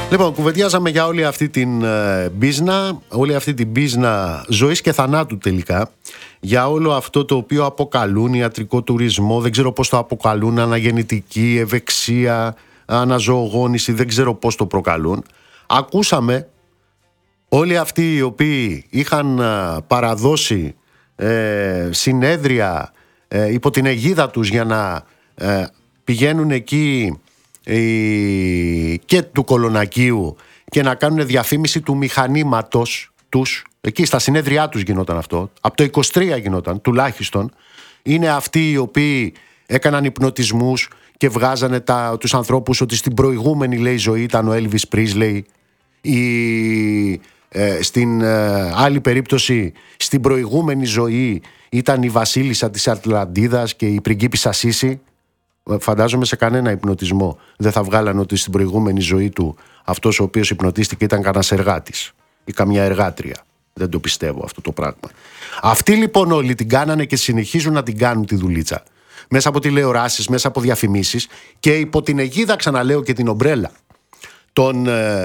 Λοιπόν, κουβεντιάζαμε για όλη αυτή την μπίζνα, όλη αυτή την μπίζνα ζωής και θανάτου τελικά, για όλο αυτό το οποίο αποκαλούν ιατρικό τουρισμό, δεν ξέρω πώς το αποκαλούν, αναγεννητική, ευεξία, αναζωογόνηση, δεν ξέρω πώς το προκαλούν. Ακούσαμε όλοι αυτοί οι οποίοι είχαν παραδώσει συνέδρια υπό την αιγίδα τους για να πηγαίνουν εκεί και του Κολονακίου και να κάνουν διαφήμιση του μηχανήματος τους. Εκεί στα συνέδριά τους γινόταν αυτό. Από το 23 γινόταν τουλάχιστον. Είναι αυτοί οι οποίοι έκαναν υπνοτισμούς και βγάζανε τους ανθρώπους ότι στην προηγούμενη, λέει, ζωή ήταν ο Έλβις Πρίσλεϊ, ή στην άλλη περίπτωση στην προηγούμενη ζωή ήταν η βασίλισσα της Ατλαντίδας και η πριγκίπισσα Σίση. Φαντάζομαι σε κανένα υπνοτισμό δεν θα βγάλαν ότι στην προηγούμενη ζωή του αυτός ο οποίος υπνοτίστηκε ήταν κανένας εργάτης ή καμιά εργάτρια. Δεν το πιστεύω αυτό το πράγμα. Αυτοί λοιπόν όλοι την κάνανε και συνεχίζουν να την κάνουν τη δουλίτσα. Μέσα από τηλεοράσεις, μέσα από διαφημίσεις και υπό την αιγίδα, ξαναλέω, και την ομπρέλα των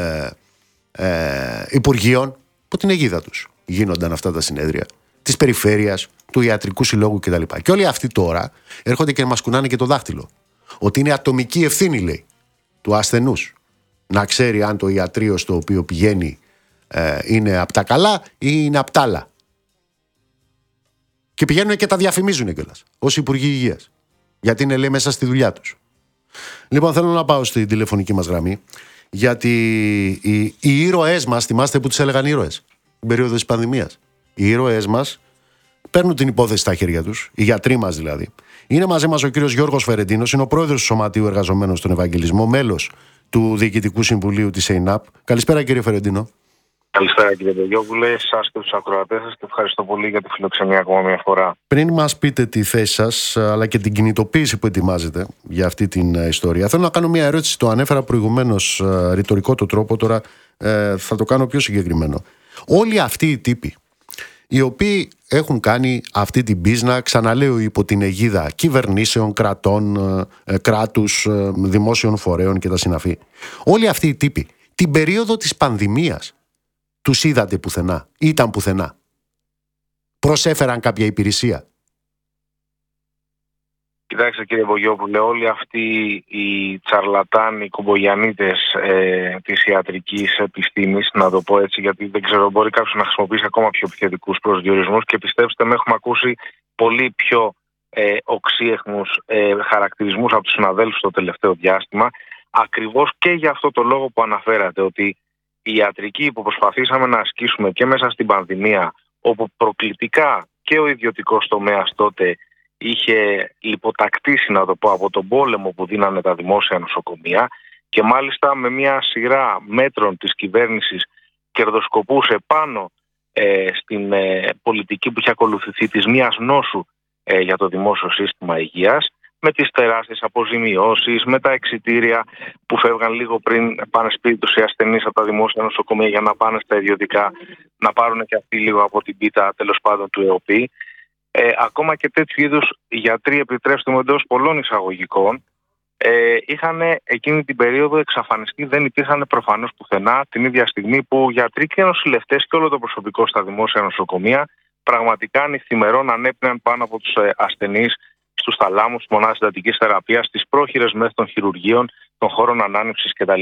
υπουργείων, υπό την αιγίδα τους γίνονταν αυτά τα συνέδρια της περιφέρειας, του ιατρικού συλλόγου κτλ. Και όλοι αυτοί τώρα έρχονται και μας κουνάνε και το δάχτυλο. Ότι είναι ατομική ευθύνη, λέει, του ασθενούς να ξέρει αν το ιατρείο στο οποίο πηγαίνει είναι απ' τα καλά ή είναι απ' τα άλλα. Και πηγαίνουν και τα διαφημίζουν κιόλας ως Υπουργοί Υγείας. Γιατί είναι, λέει, μέσα στη δουλειά τους. Λοιπόν, θέλω να πάω στην τηλεφωνική μας γραμμή. Γιατί οι ήρωές μας, θυμάστε που τους έλεγαν ήρωες την περίοδο της πανδημίας. Οι ήρωές μας παίρνουν την υπόθεση στα χέρια τους, οι γιατροί μας δηλαδή. Είναι μαζί μας ο κύριος Γιώργος Φερεντίνος, είναι ο πρόεδρος του Σωματείου Εργαζομένων στον Ευαγγελισμό, μέλος του Διοικητικού Συμβουλίου της ΕΙΝΑΠ. Καλησπέρα, κύριε Φερεντίνο. Καλησπέρα, κύριε Μπογιόπουλε, εσάς και τους ακροατές σας, και ευχαριστώ πολύ για τη φιλοξενία ακόμα μια φορά. Πριν μας πείτε τη θέση σας, αλλά και την κινητοποίηση που ετοιμάζετε για αυτή την ιστορία, θέλω να κάνω μια ερώτηση. Το ανέφερα προηγουμένως, ρητορικό το τρόπο, τώρα θα το κάνω πιο συγκεκριμένο. Όλοι αυτοί οι τύποι οι οποίοι έχουν κάνει αυτή την μπίζνα, ξαναλέω, υπό την αιγίδα κυβερνήσεων, κρατών, κράτους, δημόσιων φορέων και τα συναφή, όλοι αυτοί οι τύποι την περίοδο της πανδημίας τους είδατε πουθενά? Ήταν πουθενά? Προσέφεραν κάποια υπηρεσία? Κοιτάξτε, κύριε Μπογιόπουλε, όλοι αυτοί οι τσαρλατάνοι, οι κουμπογιανίτες της ιατρικής επιστήμης, να το πω έτσι, γιατί δεν ξέρω, μπορεί κάποιος να χρησιμοποιήσει ακόμα πιο επιθετικούς προσδιορισμούς, και πιστέψτε με, έχουμε ακούσει πολύ πιο οξύεχμους χαρακτηρισμούς από τους συναδέλφους το τελευταίο διάστημα, ακριβώς και για αυτό το λόγο που αναφέρατε, ότι η ιατρική που προσπαθήσαμε να ασκήσουμε και μέσα στην πανδημία, όπου προκλητικά και ο ιδιωτικός τομέας τότε είχε λιποτακτήσει, να το πω, από τον πόλεμο που δίνανε τα δημόσια νοσοκομεία, και μάλιστα με μια σειρά μέτρων της κυβέρνησης κερδοσκοπούσε πάνω στην πολιτική που είχε ακολουθηθεί της μίας νόσου για το δημόσιο σύστημα υγείας, με τις τεράστιες αποζημιώσεις, με τα εξιτήρια που φεύγαν λίγο πριν πάνε σπίτι τους οι ασθενείς από τα δημόσια νοσοκομεία για να πάνε στα ιδιωτικά, να πάρουν και αυτοί λίγο από την πίτα, τέλος πάντων, του ΕΟΠΗ. Ακόμα και τέτοιου είδους γιατροί, επιτρέψτε μου εντός πολλών εισαγωγικών, είχαν εκείνη την περίοδο εξαφανιστεί, δεν υπήρχαν προφανώς πουθενά, την ίδια στιγμή που γιατροί και νοσηλευτές και όλο το προσωπικό στα δημόσια νοσοκομεία πραγματικά νυχθημερών ανέπνεαν πάνω από τους ασθενείς στους θαλάμους, στις μονάδες εντατικής θεραπείας, στις πρόχειρες μέθοδοι των χειρουργείων, των χώρων ανάνυψης κτλ.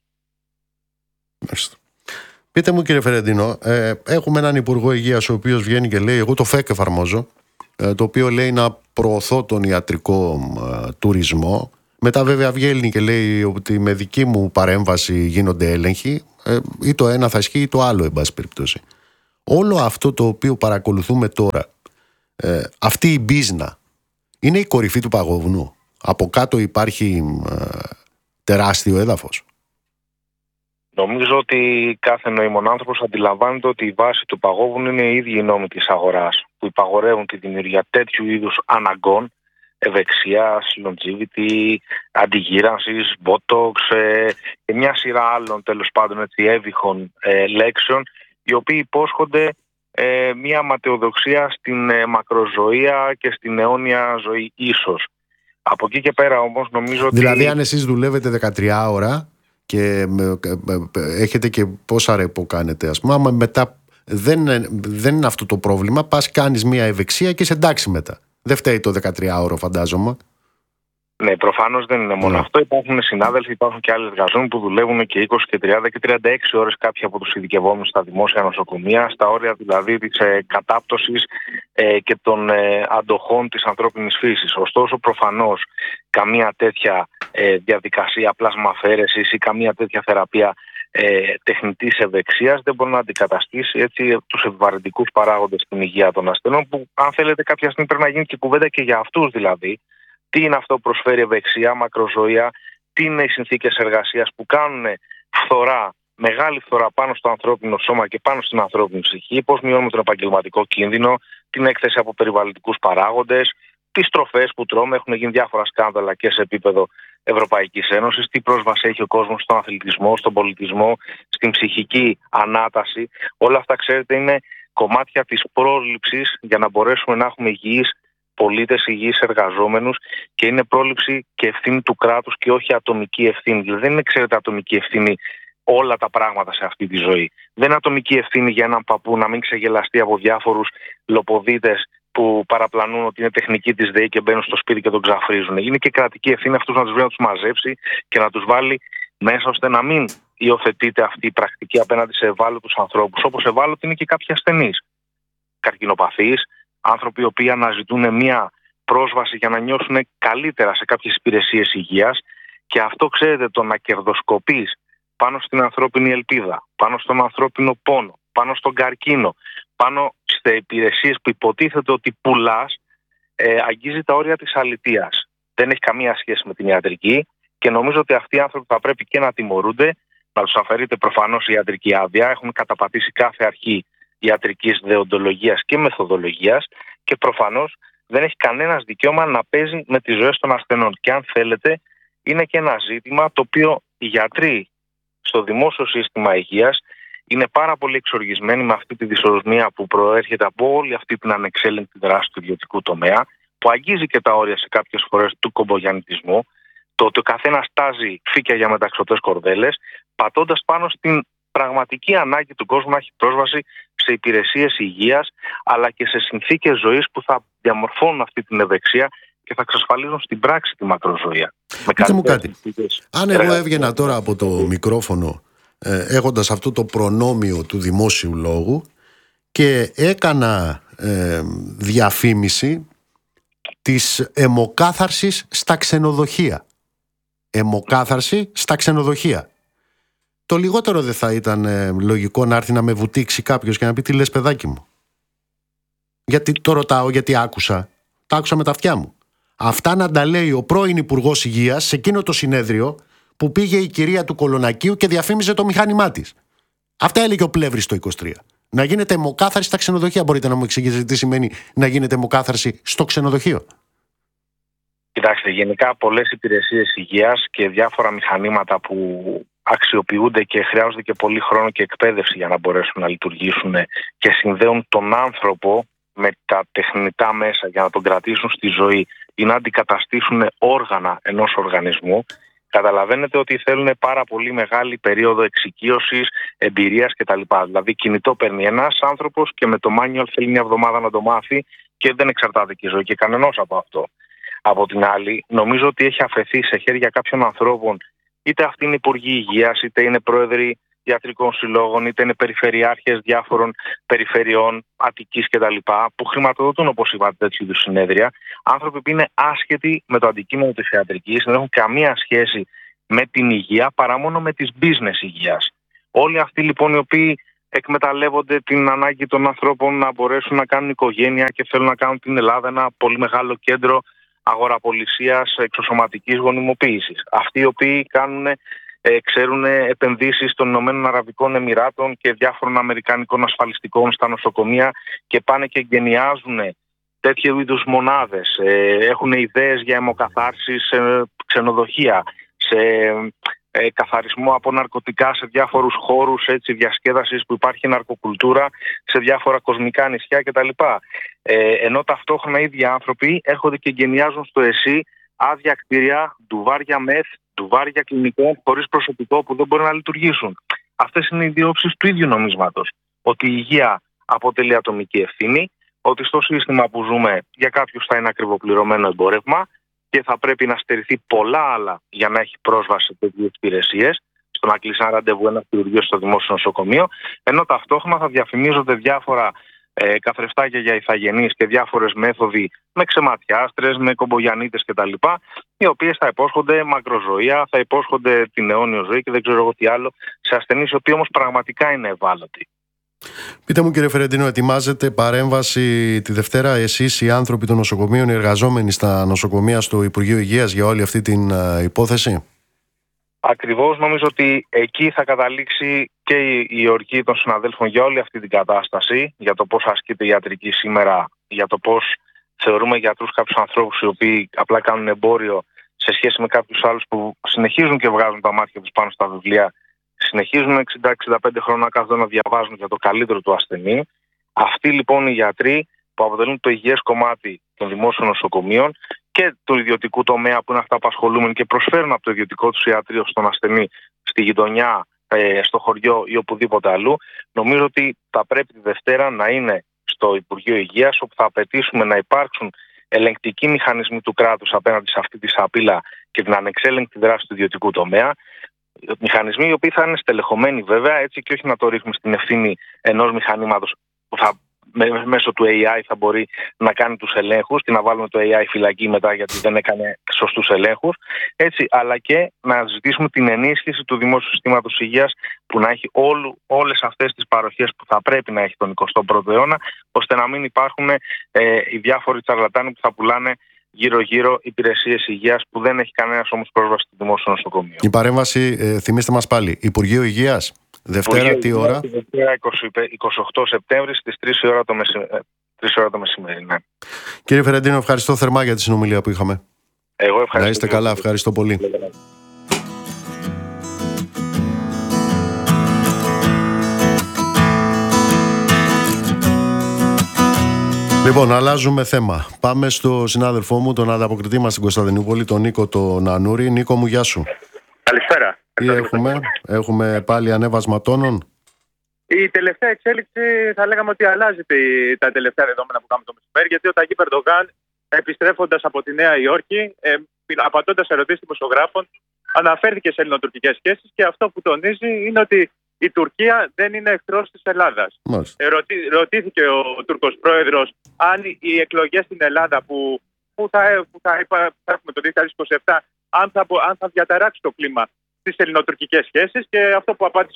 Πείτε μου, κύριε Φερεντίνο, έχουμε έναν Υπουργό Υγείας ο οποίος βγαίνει και λέει: εγώ το ΦΕΚ εφαρμόζω, το οποίο λέει να προωθώ τον ιατρικό τουρισμό. Μετά βέβαια βγαίνει και λέει ότι με δική μου παρέμβαση γίνονται έλεγχοι. Ή το ένα θα ισχύει ή το άλλο, εν πάση περιπτώσει. Όλο αυτό το οποίο παρακολουθούμε τώρα, αυτή η μπίζνα, είναι η κορυφή του παγόβουνου? Από κάτω υπάρχει τεράστιο έδαφος? Νομίζω ότι κάθε νοήμων άνθρωπος αντιλαμβάνεται ότι η βάση του παγόβουνου είναι οι ίδιοι οι νόμοι της αγοράς, που υπαγορεύουν τη δημιουργία τέτοιου είδους αναγκών, ευεξίας, longevity, αντιγύρανσης, botox και μια σειρά άλλων, τέλος πάντων, έτσι, έβυχων λέξεων, οι οποίοι υπόσχονται μια ματαιοδοξία στην μακροζωία και στην αιώνια ζωή ίσως. Από εκεί και πέρα όμως νομίζω ότι... Δηλαδή αν εσείς δουλεύετε 13 ώρα και έχετε και πόσα ρεπό κάνετε, ας πούμε, άμα μετά δεν είναι αυτό το πρόβλημα, πας κάνεις μια ευεξία και είσαι εντάξει μετά. Δεν φταίει το 13ωρο, φαντάζομαι. Ναι, προφανώς δεν είναι μόνο αυτό. Υπάρχουν συνάδελφοι, υπάρχουν και άλλοι εργαζόμενοι που δουλεύουν και 20 και 30 και 36 ώρες, κάποιοι από τους ειδικευόμενους στα δημόσια νοσοκομεία, στα όρια δηλαδή της κατάπτωσης και των αντοχών της ανθρώπινης φύσης. Ωστόσο, προφανώς, καμία τέτοια διαδικασία πλασμαφαίρεσης ή καμία τέτοια θεραπεία τεχνητής ευεξίας δεν μπορεί να αντικαταστήσει έτσι τους επιβαρυντικούς παράγοντες στην υγεία των ασθενών, που αν θέλετε κάποια στιγμή πρέπει να γίνει και κουβέντα και για αυτούς δηλαδή. Τι είναι αυτό που προσφέρει ευεξία, μακροζωία, τι είναι οι συνθήκες εργασίας που κάνουν φθορά, μεγάλη φθορά πάνω στο ανθρώπινο σώμα και πάνω στην ανθρώπινη ψυχή, πώς μειώνουμε τον επαγγελματικό κίνδυνο, την έκθεση από περιβαλλοντικούς παράγοντες, τις τροφές που τρώμε, έχουν γίνει διάφορα σκάνδαλα και σε επίπεδο Ευρωπαϊκής Ένωσης, τι πρόσβαση έχει ο κόσμος στον αθλητισμό, στον πολιτισμό, στην ψυχική ανάταση. Όλα αυτά, ξέρετε, είναι κομμάτια της πρόληψης για να μπορέσουμε να έχουμε υγιείς πολίτες, υγιείς εργαζόμενους, και είναι πρόληψη και ευθύνη του κράτους και όχι ατομική ευθύνη. Δηλαδή δεν είναι, ξέρετε, ατομική ευθύνη όλα τα πράγματα σε αυτή τη ζωή. Δεν είναι ατομική ευθύνη για έναν παππού να μην ξεγελαστεί από διάφορους λοποδίτες που παραπλανούν ότι είναι τεχνική της ΔΕΗ και μπαίνουν στο σπίτι και τον ξαφρίζουν. Είναι και κρατική ευθύνη αυτούς να τους βρει, να τους μαζέψει και να τους βάλει μέσα, ώστε να μην υιοθετείται αυτή η πρακτική απέναντι σε ευάλωτους ανθρώπους, όπως ευάλωτοι είναι και κάποιοι ασθενείς, καρκινοπαθείς, άνθρωποι οι οποίοι αναζητούν μια πρόσβαση για να νιώσουν καλύτερα σε κάποιες υπηρεσίες υγείας, και αυτό, ξέρετε, το να κερδοσκοπείς πάνω στην ανθρώπινη ελπίδα, πάνω στον ανθρώπινο πόνο, πάνω στον καρκίνο, πάνω σε υπηρεσίες που υποτίθεται ότι πουλάς, αγγίζει τα όρια της αλητείας. Δεν έχει καμία σχέση με την ιατρική, και νομίζω ότι αυτοί οι άνθρωποι θα πρέπει και να τιμωρούνται, να τους αφαιρείται προφανώς η ιατρική άδεια. Έχουν καταπατήσει κάθε αρχή ιατρικής δεοντολογίας και μεθοδολογίας, και προφανώς δεν έχει κανένας δικαίωμα να παίζει με τις ζωές των ασθενών. Και αν θέλετε, είναι και ένα ζήτημα το οποίο οι γιατροί στο δημόσιο σύστημα υγείας είναι πάρα πολύ εξοργισμένοι με αυτή τη δυσορμία που προέρχεται από όλη αυτή την ανεξέλεγκτη δράση του ιδιωτικού τομέα, που αγγίζει και τα όρια σε κάποιες φορές του κομπογιαννιτισμού, το ότι ο καθένας τάζει φύκια για μεταξωτές κορδέλες, πατώντας πάνω στην πραγματική ανάγκη του κόσμου να έχει πρόσβαση σε υπηρεσίες υγείας, αλλά και σε συνθήκες ζωής που θα διαμορφώνουν αυτή την ευεξία και θα εξασφαλίζουν στην πράξη τη μακροζωία. Πείτε μου κάτι. Αν εγώ έβγαινα τώρα από το μικρόφωνο έχοντας αυτό το προνόμιο του δημόσιου λόγου και έκανα διαφήμιση της αιμοκάθαρσης στα ξενοδοχεία. Αιμοκάθαρση στα ξενοδοχεία. Το λιγότερο δεν θα ήταν λογικό να έρθει να με βουτήξει κάποιος και να πει τι λες, παιδάκι μου? Γιατί το ρωτάω, γιατί άκουσα. Τα άκουσα με τα αυτιά μου. Αυτά να τα λέει ο πρώην Υπουργός Υγείας σε εκείνο το συνέδριο που πήγε η κυρία του Κολονακίου και διαφήμιζε το μηχάνημά της. Αυτά έλεγε ο Πλεύρης το 23. Να γίνεται αιμοκάθαρση στα ξενοδοχεία. Μπορείτε να μου εξηγήσετε τι σημαίνει να γίνεται αιμοκάθαρση στο ξενοδοχείο? Κοιτάξτε, γενικά πολλές υπηρεσίες υγείας και διάφορα μηχανήματα που αξιοποιούνται και χρειάζονται και πολύ χρόνο και εκπαίδευση για να μπορέσουν να λειτουργήσουν και συνδέουν τον άνθρωπο με τα τεχνητά μέσα για να τον κρατήσουν στη ζωή ή να αντικαταστήσουν όργανα ενός οργανισμού, καταλαβαίνετε ότι θέλουν πάρα πολύ μεγάλη περίοδο εξοικείωσης, εμπειρίας κτλ. Δηλαδή, κινητό παίρνει ένας άνθρωπος και με το manual θέλει μια εβδομάδα να το μάθει, και δεν εξαρτάται και η ζωή και κανενός από αυτό. Από την άλλη, νομίζω ότι έχει αφαιθεί σε χέρια κάποιων ανθρώπων, είτε αυτοί είναι υπουργοί υγείας, είτε είναι πρόεδροι ιατρικών συλλόγων, είτε είναι περιφερειάρχες διάφορων περιφερειών Αττικής κτλ., που χρηματοδοτούν, όπως είπατε, τέτοιου είδους συνέδρια, άνθρωποι που είναι άσχετοι με το αντικείμενο της ιατρικής, δεν έχουν καμία σχέση με την υγεία παρά μόνο με τις business υγείας. Όλοι αυτοί λοιπόν οι οποίοι εκμεταλλεύονται την ανάγκη των ανθρώπων να μπορέσουν να κάνουν οικογένεια και θέλουν να κάνουν την Ελλάδα ένα πολύ μεγάλο κέντρο αγοραπολισίας εξωσωματικής γονιμοποίησης. Αυτοί οι οποίοι ξέρουν επενδύσεις των Ηνωμένων Αραβικών Εμιράτων και διάφορων αμερικανικών ασφαλιστικών στα νοσοκομεία και πάνε και εγκαινιάζουν τέτοιου είδους μονάδες. Έχουν ιδέες για αιμοκαθάρσεις σε ξενοδοχεία, σε καθαρισμό από ναρκωτικά σε διάφορους χώρους διασκέδασης που υπάρχει ναρκοκουλτούρα, σε διάφορα κοσμικά νησιά κτλ. Ενώ ταυτόχρονα οι ίδιοι άνθρωποι έρχονται και εγκαινιάζουν στο ΕΣΥ άδεια κτίρια, ντουβάρια μεθ, ντουβάρια κλινικών χωρίς προσωπικό που δεν μπορεί να λειτουργήσουν. Αυτές είναι οι δύο όψεις του ίδιου νομίσματος. Ότι η υγεία αποτελεί ατομική ευθύνη, ότι στο σύστημα που ζούμε για κάποιους θα είναι ακριβοπληρωμένο εμπόρευμα και θα πρέπει να στερηθεί πολλά άλλα για να έχει πρόσβαση σε τέτοιες υπηρεσίες, στο να κλείσει ένα ραντεβού ένα χειρουργείο στο δημόσιο νοσοκομείο, ενώ ταυτόχρονα θα διαφημίζονται διάφορα καθρεφτάκια για ηθαγενείς και διάφορες μέθοδοι με ξεματιάστρες, με κομπογιανίτες κτλ. Οι οποίες θα υπόσχονται μακροζωία, θα υπόσχονται την αιώνιο ζωή και δεν ξέρω εγώ τι άλλο, σε ασθενείς οι οποίοι όμως πραγματικά είναι ευάλωτοι. Πείτε μου, κύριε Φερεντίνο, ετοιμάζετε παρέμβαση τη Δευτέρα εσείς, οι άνθρωποι των νοσοκομείων, οι εργαζόμενοι στα νοσοκομεία, στο Υπουργείο Υγείας για όλη αυτή την υπόθεση? Ακριβώς, νομίζω ότι εκεί θα καταλήξει και η οργή των συναδέλφων για όλη αυτή την κατάσταση, για το πώς ασκείται η ιατρική σήμερα, για το πώς θεωρούμε γιατρούς κάποιους ανθρώπους οι οποίοι απλά κάνουν εμπόριο σε σχέση με κάποιους άλλους που συνεχίζουν και βγάζουν τα μάτια τους πάνω στα βιβλία, συνεχίζουν 60-65 χρόνια κάθονται να διαβάζουν για το καλύτερο του ασθενή. Αυτοί λοιπόν οι γιατροί που αποτελούν το υγιές κομμάτι των δημόσιων νοσοκομείων και του ιδιωτικού τομέα που είναι αυτά που ασχολούμενοι και προσφέρουν από το ιδιωτικό του ιατρείο στον ασθενή στη γειτονιά, στο χωριό ή οπουδήποτε αλλού, νομίζω ότι θα πρέπει τη Δευτέρα να είναι στο Υπουργείο Υγείας, όπου θα απαιτήσουμε να υπάρξουν ελεγκτικοί μηχανισμοί του κράτους απέναντι σε αυτή τη σαπίλα και την ανεξέλεγκτη δράση του ιδιωτικού τομέα. Μηχανισμοί οι οποίοι θα είναι στελεχωμένοι βέβαια, έτσι, και όχι να το ρίχνουμε στην ευθύνη ενός μηχανήματος που θα μέσω του AI θα μπορεί να κάνει τους ελέγχους και να βάλουμε το AI φυλακή μετά γιατί δεν έκανε σωστούς ελέγχους, έτσι, αλλά και να ζητήσουμε την ενίσχυση του δημόσιου συστήματος υγείας που να έχει όλες αυτές τις παροχές που θα πρέπει να έχει τον 21ο αιώνα, ώστε να μην υπάρχουν οι διάφοροι τσαρλατάνοι που θα πουλάνε γύρω-γύρω υπηρεσίες υγείας που δεν έχει κανένας όμως πρόσβαση στο δημόσιο νοσοκομείο. Η παρέμβαση, θυμίστε μας πάλι, Υπουργείο Υγείας. Δευτέρα τι ώρα? Δευτέρα 28 Σεπτέμβρη στις 3 ώρα το μεσημέρι. Ναι. Κύριε Φερεντίνο, ευχαριστώ θερμά για τη συνομιλία που είχαμε. Εγώ ευχαριστώ. Να είστε καλά, ευχαριστώ πολύ. Λοιπόν, αλλάζουμε θέμα. Πάμε στο συνάδελφό μου, τον ανταποκριτή μας στην Κωνσταντινούπολη, τον Νίκο τον Ανούρη. Νίκο μου, γεια σου. Καλησπέρα. Τι έχουμε πάλι ανέβασμα τόνων? Η τελευταία εξέλιξη θα λέγαμε ότι αλλάζει τα τελευταία δεδομένα που κάνουμε το μεσημέρι, γιατί ο Ταγί Ερντογάν, επιστρέφοντας από τη Νέα Υόρκη, απαντώντας σε ερωτήσεις δημοσιογράφων, αναφέρθηκε σε ελληνοτουρκικές σχέσεις και αυτό που τονίζει είναι ότι η Τουρκία δεν είναι εχθρός της Ελλάδας. Ρωτήθηκε ο Τούρκος πρόεδρος αν οι εκλογές στην Ελλάδα που θα έχουμε το 2027 αν θα διαταράξει το κλίμα στις ελληνοτουρκικές σχέσεις, και αυτό που απάντησε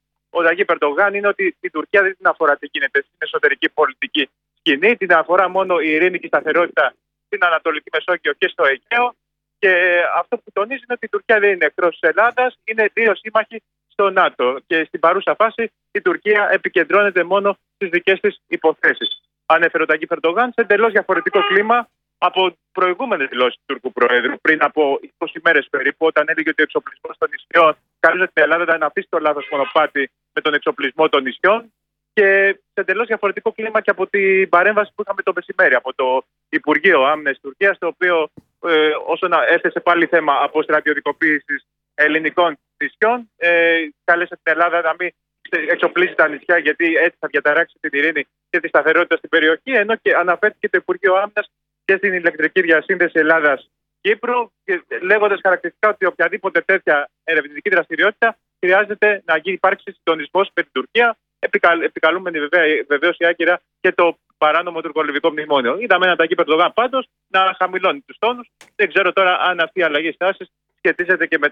ο Ταγί Ερντογάν είναι ότι η Τουρκία δεν την αφορά τι γίνεται στην εσωτερική πολιτική σκηνή, την αφορά μόνο η ειρήνη και η σταθερότητα στην Ανατολική Μεσόγειο και στο Αιγαίο, και αυτό που τονίζει είναι ότι η Τουρκία δεν είναι εχθρός της Ελλάδας, είναι δύο σύμμαχοι στο ΝΑΤΟ και στην παρούσα φάση η Τουρκία επικεντρώνεται μόνο στις δικές της υποθέσεις. Ανέφερε ο Ταγί Ερντογάν σε εντελώς διαφορετικό κλίμα από προηγούμενες δηλώσεις του Τούρκου Προέδρου πριν από 20 μέρες περίπου, όταν έλεγε ότι ο εξοπλισμός των νησιών καλούσε την Ελλάδα να αφήσει το λάθος μονοπάτι με τον εξοπλισμό των νησιών, και σε εντελώς διαφορετικό κλίμα και από την παρέμβαση που είχαμε το μεσημέρι από το Υπουργείο Άμυνας της Τουρκίας, το οποίο όσον έθεσε πάλι θέμα αποστρατιωτικοποίησης ελληνικών νησιών, κάλεσε την Ελλάδα να μην εξοπλίζει τα νησιά, γιατί έτσι θα διαταράξει την ειρήνη και τη σταθερότητα στην περιοχή, ενώ και αναφέρθηκε το Υπουργείο Άμυνας και στην ηλεκτρική διασύνδεση Ελλάδας-Κύπρου, λέγοντας χαρακτηριστικά ότι οποιαδήποτε τέτοια ερευνητική δραστηριότητα χρειάζεται να υπάρξει συντονισμός με την Τουρκία, επικαλούμενη βεβαίως η άκυρα και το παράνομο τουρκολιβικό μνημόνιο. Είδαμε έναν Ταγί Ερντογάν πάντως να χαμηλώνει τους τόνους. Δεν ξέρω τώρα αν αυτή η αλλαγή στάσης σχετίζεται και με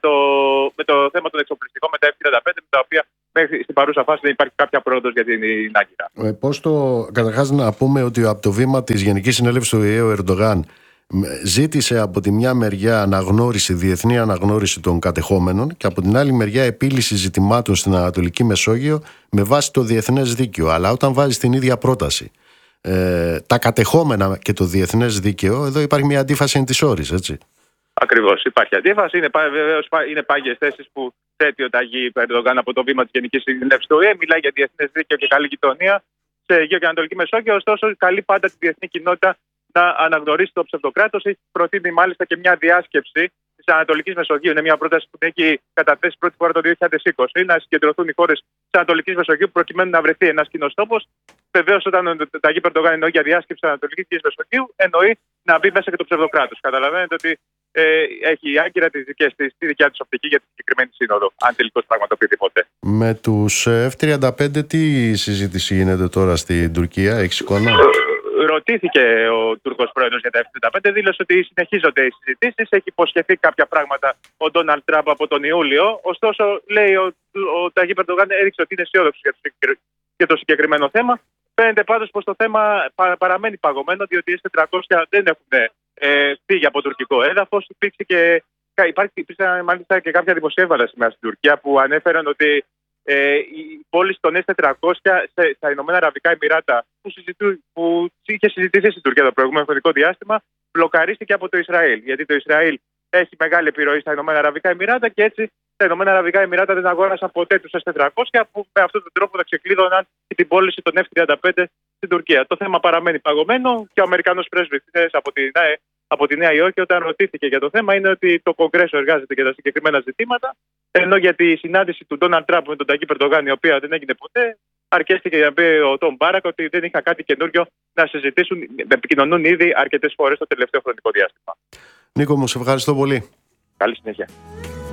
το θέμα των εξοπλιστικών, με τα F-35, με τα οποία μέχρι στην παρούσα φάση δεν υπάρχει κάποια πρόοδος για την άγκυρα. Καταρχάς να πούμε ότι από το βήμα της Γενικής Συνέλευσης του ΟΗΕ ο Ερντογάν ζήτησε από τη μια μεριά διεθνή αναγνώριση των κατεχόμενων και από την άλλη μεριά επίλυση ζητημάτων στην Ανατολική Μεσόγειο με βάση το διεθνές δίκαιο. Αλλά όταν βάζει την ίδια πρόταση τα κατεχόμενα και το διεθνές δίκαιο, εδώ υπάρχει μια αντίφαση εν της όρης, έτσι. Ακριβώς, υπάρχει αντίφαση. Είναι πάγιες θέσεις που θέτει ο Ταγί Ερντογάν από το βήμα της Γενικής Συνέλευσης του ΟΗΕ. Μιλάει για διεθνές δίκαιο και καλή γειτονία σε Αιγαίο και Ανατολική Μεσόγειο. Ωστόσο, καλεί πάντα τη διεθνή κοινότητα να αναγνωρίσει το ψευδοκράτος. Έχει προτείνει μάλιστα και μια διάσκεψη στις Ανατολικής Μεσογείου. Είναι μια πρόταση που έχει καταθέσει πρώτη φορά το 2020. Να συγκεντρωθούν οι χώρες της Ανατολικής Μεσογείου προκειμένου να βρεθεί ένας κοινός τόπος. Βεβαίως, όταν ο Ταγί Ερντογάν εννοεί για διάσκεψη της Ανατολικής Μεσογείου, εννοεί να μπει μέσα και το ψευδοκράτος. Καταλαβαίνετε ότι έχει άγκυρα τη δικιά της οπτική για τη συγκεκριμένη σύνοδο, αν τελικώς πραγματοποιηθεί ποτέ. Με τους F-35, τι συζήτηση γίνεται τώρα στην Τουρκία, έχεις εικόνα? Ρωτήθηκε ο Τούρκος πρόεδρος για τα F-35, δήλωσε ότι συνεχίζονται οι συζητήσεις. Έχει υποσχεθεί κάποια πράγματα ο Ντόναλντ Τραμπ από τον Ιούλιο. Ωστόσο, λέει ο Ταγί Ερντογάν έδειξε ότι είναι αισιόδοξος για το συγκεκριμένο θέμα. Φαίνεται πάντως πως το θέμα παραμένει παγωμένο, διότι οι S-400 δεν έχουν φύγει από τουρκικό έδαφος. Υπήρξαν μάλιστα και κάποια δημοσιεύματα σήμερα στην Τουρκία που ανέφεραν ότι η πώληση των S-400 στα Ηνωμένα Αραβικά Εμιράτα, που είχε συζητηθεί στην Τουρκία το προηγούμενο χρονικό διάστημα, μπλοκαρίστηκε από το Ισραήλ. Γιατί το Ισραήλ έχει μεγάλη επιρροή στα Ηνωμένα Αραβικά Εμιράτα και έτσι τα Ηνωμένα Αραβικά Εμιράτα δεν αγόρασαν ποτέ τους S-400, που με αυτόν τον τρόπο θα ξεκλείδωναν την πώληση των F-35 στην Τουρκία. Το θέμα παραμένει παγωμένο και ο Αμερικανός πρέσβης από τη Νέα Υόρκη, όταν ρωτήθηκε για το θέμα, είναι ότι το Κογκρέσο εργάζεται για τα συγκεκριμένα ζητήματα. Ενώ για τη συνάντηση του Ντόναλντ Τραμπ με τον Ταγί Ερντογάν, η οποία δεν έγινε ποτέ, αρκέστηκε να πει ο Τόμ Μπάρακ ότι δεν είχαν κάτι καινούριο να συζητήσουν. Επικοινωνούν ήδη αρκετές φορές το τελευταίο χρονικό διάστημα. Νίκο μου, σε ευχαριστώ πολύ. Καλή συνέχεια.